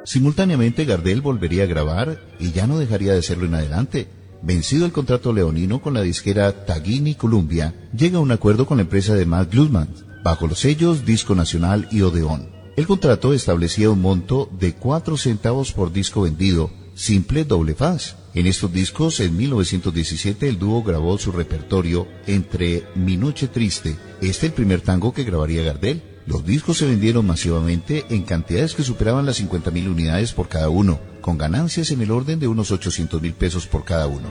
Simultáneamente, Gardel volvería a grabar y ya no dejaría de hacerlo en adelante. Vencido el contrato leonino con la disquera Taghini Columbia, llega a un acuerdo con la empresa de Matt Glusman, bajo los sellos Disco Nacional y Odeón. El contrato establecía un monto de 4 centavos por disco vendido, simple doble faz. En estos discos, en 1917, el dúo grabó su repertorio entre Mi Noche Triste, el primer tango que grabaría Gardel. Los discos se vendieron masivamente en cantidades que superaban las 50.000 unidades por cada uno, con ganancias en el orden de unos 800.000 pesos por cada uno.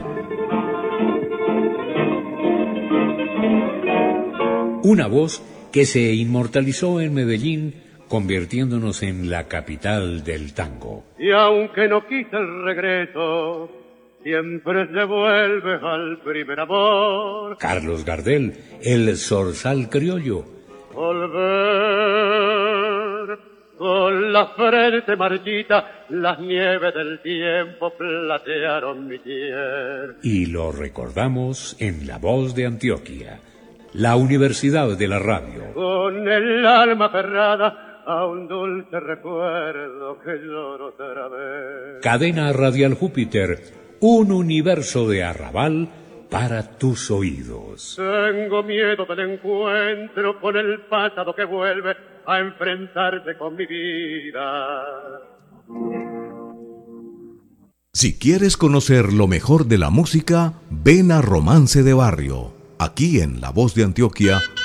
Una voz que se inmortalizó en Medellín, convirtiéndonos en la capital del tango. Y aunque no quise el regreso, siempre se vuelve al primer amor. Carlos Gardel, el zorzal criollo. Volver con la frente marchita, las nieves del tiempo platearon mi piel. Y lo recordamos en La Voz de Antioquia, la Universidad de la Radio. Con el alma aferrada a un dulce recuerdo que lloro otra vez. Cadena Radial Júpiter, un universo de arrabal para tus oídos. Tengo miedo del encuentro con el pasado que vuelve a enfrentarse con mi vida. Si quieres conocer lo mejor de la música, ven a Romance de Barrio, aquí en La Voz de Antioquia